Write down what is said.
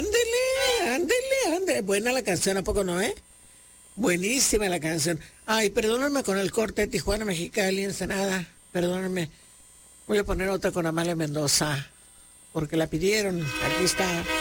ándele. Buena la canción, ¿a poco no, Buenísima la canción. Ay, perdóname con el corte de Tijuana, Mexicali, Ensenada. Perdóname. Voy a poner otra con Amalia Mendoza, porque la pidieron. Aquí está.